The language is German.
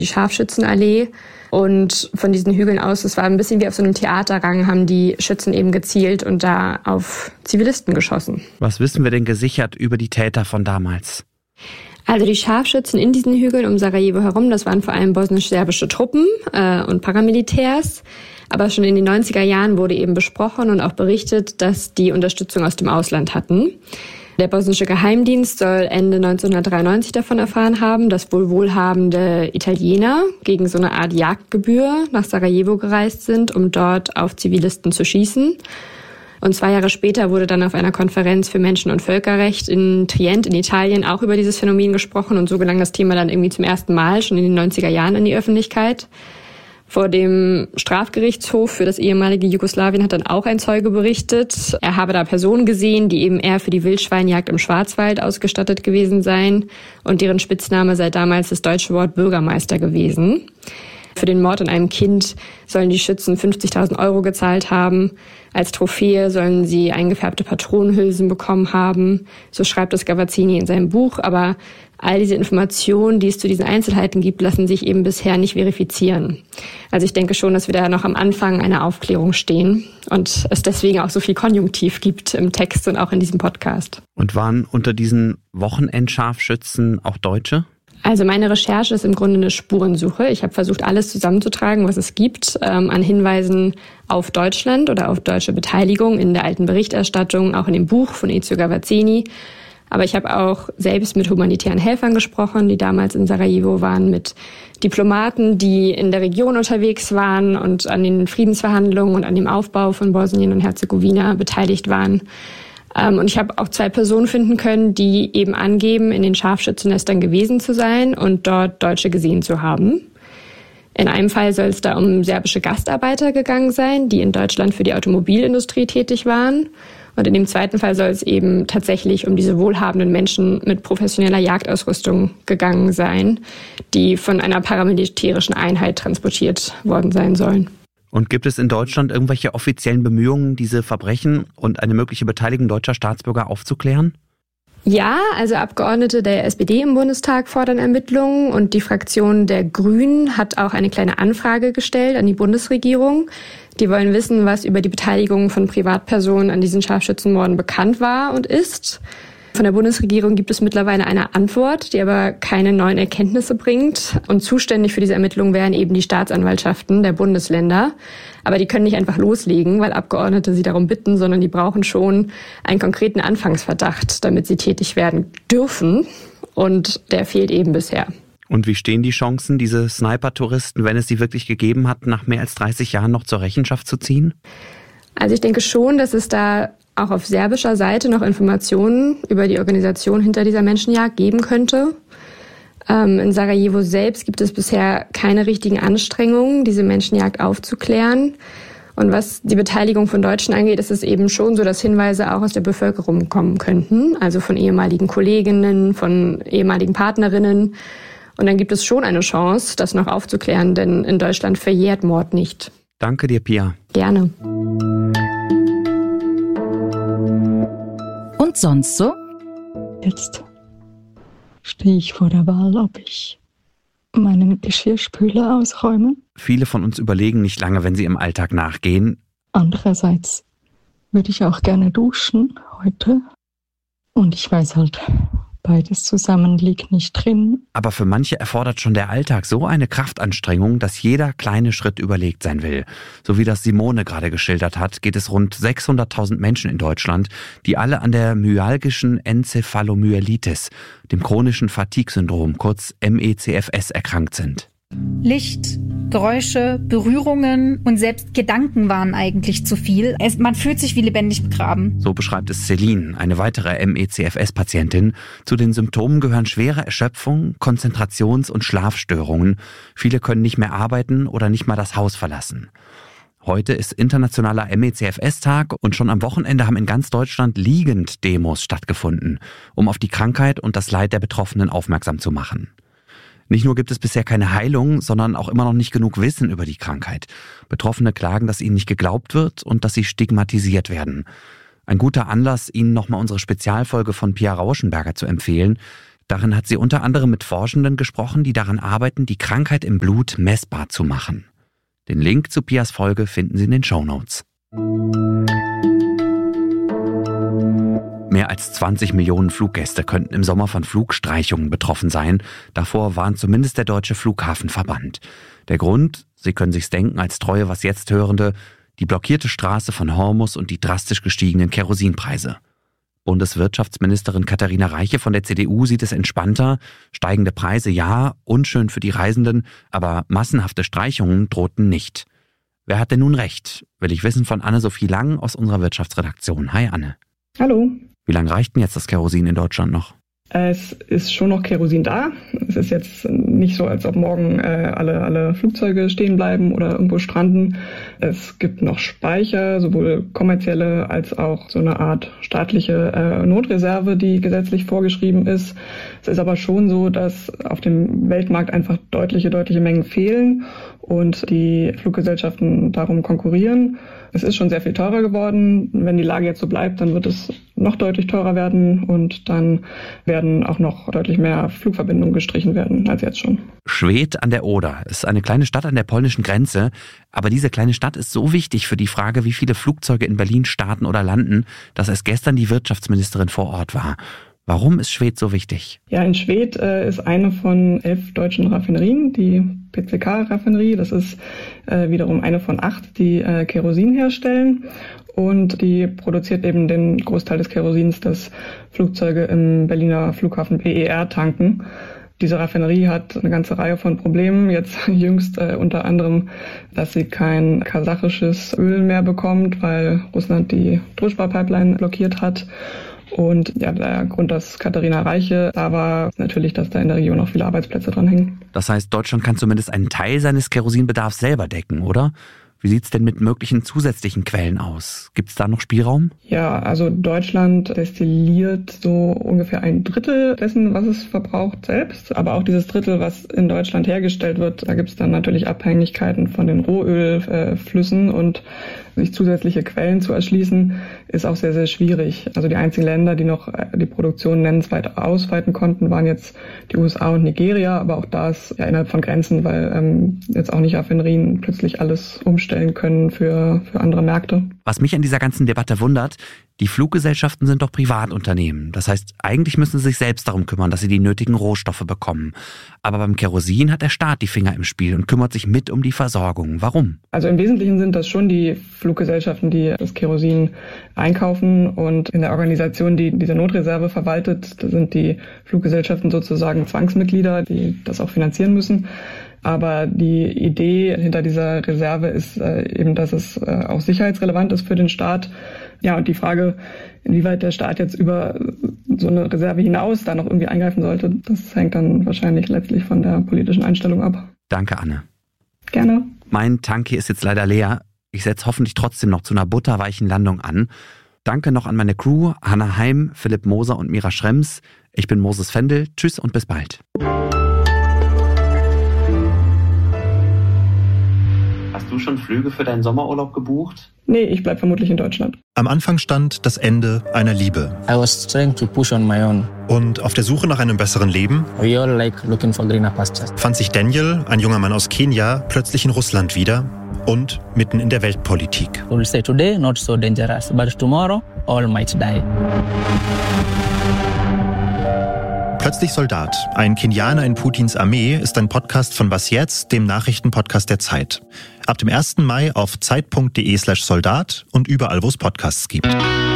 die Scharfschützenallee. Und von diesen Hügeln aus, das war ein bisschen wie auf so einem Theaterrang, haben die Schützen eben gezielt und da auf Zivilisten geschossen. Was wissen wir denn gesichert über die Täter von damals? Also die Scharfschützen in diesen Hügeln um Sarajevo herum, das waren vor allem bosnisch-serbische Truppen und Paramilitärs. Aber schon in den 90er Jahren wurde eben besprochen und auch berichtet, dass die Unterstützung aus dem Ausland hatten. Der bosnische Geheimdienst soll Ende 1993 davon erfahren haben, dass wohl wohlhabende Italiener gegen so eine Art Jagdgebühr nach Sarajevo gereist sind, um dort auf Zivilisten zu schießen. Und 2 Jahre später wurde dann auf einer Konferenz für Menschen- und Völkerrecht in Trient in Italien auch über dieses Phänomen gesprochen. Und so gelang das Thema dann irgendwie zum ersten Mal, schon in den 90er Jahren, an die Öffentlichkeit. Vor dem Strafgerichtshof für das ehemalige Jugoslawien hat dann auch ein Zeuge berichtet. Er habe da Personen gesehen, die eben eher für die Wildschweinjagd im Schwarzwald ausgestattet gewesen seien. Und deren Spitzname sei damals das deutsche Wort Bürgermeister gewesen. Für den Mord an einem Kind sollen die Schützen 50.000 Euro gezahlt haben. Als Trophäe sollen sie eingefärbte Patronenhülsen bekommen haben. So schreibt es Gavazzini in seinem Buch. Aber all diese Informationen, die es zu diesen Einzelheiten gibt, lassen sich eben bisher nicht verifizieren. Also ich denke schon, dass wir da noch am Anfang einer Aufklärung stehen und es deswegen auch so viel Konjunktiv gibt im Text und auch in diesem Podcast. Und waren unter diesen Wochenendscharfschützen auch Deutsche? Also meine Recherche ist im Grunde eine Spurensuche. Ich habe versucht, alles zusammenzutragen, was es gibt, an Hinweisen auf Deutschland oder auf deutsche Beteiligung in der alten Berichterstattung, auch in dem Buch von Ezio Gavazzini. Aber ich habe auch selbst mit humanitären Helfern gesprochen, die damals in Sarajevo waren, mit Diplomaten, die in der Region unterwegs waren und an den Friedensverhandlungen und an dem Aufbau von Bosnien und Herzegowina beteiligt waren. Und ich habe auch 2 Personen finden können, die eben angeben, in den Scharfschützennestern gewesen zu sein und dort Deutsche gesehen zu haben. In einem Fall soll es da um serbische Gastarbeiter gegangen sein, die in Deutschland für die Automobilindustrie tätig waren. Und in dem zweiten Fall soll es eben tatsächlich um diese wohlhabenden Menschen mit professioneller Jagdausrüstung gegangen sein, die von einer paramilitärischen Einheit transportiert worden sein sollen. Und gibt es in Deutschland irgendwelche offiziellen Bemühungen, diese Verbrechen und eine mögliche Beteiligung deutscher Staatsbürger aufzuklären? Ja, also Abgeordnete der SPD im Bundestag fordern Ermittlungen und die Fraktion der Grünen hat auch eine kleine Anfrage gestellt an die Bundesregierung. Die wollen wissen, was über die Beteiligung von Privatpersonen an diesen Scharfschützenmorden bekannt war und ist. Von der Bundesregierung gibt es mittlerweile eine Antwort, die aber keine neuen Erkenntnisse bringt. Und zuständig für diese Ermittlungen wären eben die Staatsanwaltschaften der Bundesländer. Aber die können nicht einfach loslegen, weil Abgeordnete sie darum bitten, sondern die brauchen schon einen konkreten Anfangsverdacht, damit sie tätig werden dürfen. Und der fehlt eben bisher. Und wie stehen die Chancen, diese Sniper-Touristen, wenn es sie wirklich gegeben hat, nach mehr als 30 Jahren noch zur Rechenschaft zu ziehen? Also ich denke schon, dass es da auch auf serbischer Seite noch Informationen über die Organisation hinter dieser Menschenjagd geben könnte. In Sarajevo selbst gibt es bisher keine richtigen Anstrengungen, diese Menschenjagd aufzuklären. Und was die Beteiligung von Deutschen angeht, ist es eben schon so, dass Hinweise auch aus der Bevölkerung kommen könnten, also von ehemaligen Kolleginnen, von ehemaligen Partnerinnen. Und dann gibt es schon eine Chance, das noch aufzuklären, denn in Deutschland verjährt Mord nicht. Danke dir, Pia. Gerne. Und sonst so? Jetzt stehe ich vor der Wahl, ob ich meinen Geschirrspüler ausräume. Viele von uns überlegen nicht lange, wenn sie im Alltag nachgehen. Andererseits würde ich auch gerne duschen heute. Und ich weiß halt, beides zusammen liegt nicht drin. Aber für manche erfordert schon der Alltag so eine Kraftanstrengung, dass jeder kleine Schritt überlegt sein will. So wie das Simone gerade geschildert hat, geht es rund 600.000 Menschen in Deutschland, die alle an der myalgischen Enzephalomyelitis, dem chronischen Fatigue-Syndrom, kurz MECFS, erkrankt sind. Licht, Geräusche, Berührungen und selbst Gedanken waren eigentlich zu viel. Man fühlt sich wie lebendig begraben. So beschreibt es Celine, eine weitere MECFS-Patientin. Zu den Symptomen gehören schwere Erschöpfung, Konzentrations- und Schlafstörungen. Viele können nicht mehr arbeiten oder nicht mal das Haus verlassen. Heute ist internationaler MECFS-Tag und schon am Wochenende haben in ganz Deutschland liegend Demos stattgefunden, um auf die Krankheit und das Leid der Betroffenen aufmerksam zu machen. Nicht nur gibt es bisher keine Heilung, sondern auch immer noch nicht genug Wissen über die Krankheit. Betroffene klagen, dass ihnen nicht geglaubt wird und dass sie stigmatisiert werden. Ein guter Anlass, Ihnen nochmal unsere Spezialfolge von Pia Rauschenberger zu empfehlen. Darin hat sie unter anderem mit Forschenden gesprochen, die daran arbeiten, die Krankheit im Blut messbar zu machen. Den Link zu Pias Folge finden Sie in den Shownotes. Mehr als 20 Millionen Fluggäste könnten im Sommer von Flugstreichungen betroffen sein. Davor warnt zumindest der Deutsche Flughafenverband. Der Grund, Sie können sich's denken als treue Was jetzt Hörende, die blockierte Straße von Hormus und die drastisch gestiegenen Kerosinpreise. Bundeswirtschaftsministerin Katharina Reiche von der CDU sieht es entspannter. Steigende Preise ja, unschön für die Reisenden, aber massenhafte Streichungen drohten nicht. Wer hat denn nun recht? Will ich wissen von Anne-Sophie Lang aus unserer Wirtschaftsredaktion. Hi Anne. Hallo. Wie lange reicht denn jetzt das Kerosin in Deutschland noch? Es ist schon noch Kerosin da. Es ist jetzt nicht so, als ob morgen alle Flugzeuge stehen bleiben oder irgendwo stranden. Es gibt noch Speicher, sowohl kommerzielle als auch so eine Art staatliche Notreserve, die gesetzlich vorgeschrieben ist. Es ist aber schon so, dass auf dem Weltmarkt einfach deutliche Mengen fehlen und die Fluggesellschaften darum konkurrieren. Es ist schon sehr viel teurer geworden. Wenn die Lage jetzt so bleibt, dann wird es noch deutlich teurer werden und dann werden auch noch deutlich mehr Flugverbindungen gestrichen werden als jetzt schon. Schwedt an der Oder ist eine kleine Stadt an der polnischen Grenze. Aber diese kleine Stadt ist so wichtig für die Frage, wie viele Flugzeuge in Berlin starten oder landen, dass erst gestern die Wirtschaftsministerin vor Ort war. Warum ist Schwedt so wichtig? Ja, in Schwedt ist eine von 11 deutschen Raffinerien, die PCK-Raffinerie. Das ist wiederum eine von 8, die Kerosin herstellen. Und die produziert eben den Großteil des Kerosins, das Flugzeuge im Berliner Flughafen BER tanken. Diese Raffinerie hat eine ganze Reihe von Problemen. Jetzt jüngst unter anderem, dass sie kein kasachisches Öl mehr bekommt, weil Russland die Druschba-Pipeline blockiert hat. Und ja, der Grund, dass Katharina Reiche da war, ist natürlich, dass da in der Region auch viele Arbeitsplätze dran hängen. Das heißt, Deutschland kann zumindest einen Teil seines Kerosinbedarfs selber decken, oder? Wie sieht's denn mit möglichen zusätzlichen Quellen aus? Gibt's da noch Spielraum? Ja, also Deutschland destilliert so ungefähr 1/3 dessen, was es verbraucht selbst. Aber auch dieses Drittel, was in Deutschland hergestellt wird, da gibt's dann natürlich Abhängigkeiten von den Rohölflüssen und sich zusätzliche Quellen zu erschließen, ist auch sehr, sehr schwierig. Also die einzigen Länder, die noch die Produktion nennenswert ausweiten konnten, waren jetzt die USA und Nigeria. Aber auch das ja innerhalb von Grenzen, weil jetzt auch nicht Raffinerien plötzlich alles umstellen können für andere Märkte. Was mich an dieser ganzen Debatte wundert, die Fluggesellschaften sind doch Privatunternehmen. Das heißt, eigentlich müssen sie sich selbst darum kümmern, dass sie die nötigen Rohstoffe bekommen. Aber beim Kerosin hat der Staat die Finger im Spiel und kümmert sich mit um die Versorgung. Warum? Also im Wesentlichen sind das schon die Fluggesellschaften, die das Kerosin einkaufen. Und in der Organisation, die diese Notreserve verwaltet, sind die Fluggesellschaften sozusagen Zwangsmitglieder, die das auch finanzieren müssen. Aber die Idee hinter dieser Reserve ist eben, dass es auch sicherheitsrelevant ist für den Staat. Ja, und die Frage, inwieweit der Staat jetzt über so eine Reserve hinaus da noch irgendwie eingreifen sollte, das hängt dann wahrscheinlich letztlich von der politischen Einstellung ab. Danke, Anne. Gerne. Mein Tanki ist jetzt leider leer. Ich setze hoffentlich trotzdem noch zu einer butterweichen Landung an. Danke noch an meine Crew, Hannah Heim, Philipp Moser und Mira Schrems. Ich bin Moses Fendel. Tschüss und bis bald. Hast du schon Flüge für deinen Sommerurlaub gebucht? Nee, ich bleib vermutlich in Deutschland. Am Anfang stand das Ende einer Liebe. I was trying to push on my own. Und auf der Suche nach einem besseren Leben We all like looking for greener pastures. fand sich Daniel, ein junger Mann aus Kenia, plötzlich in Russland wieder und mitten in der Weltpolitik. We'll say today not so dangerous, but tomorrow all might die. Plötzlich Soldat, ein Kenianer in Putins Armee, ist ein Podcast von Was Jetzt, dem Nachrichtenpodcast der Zeit. Ab dem 1. Mai auf zeit.de/Soldat und überall, wo es Podcasts gibt.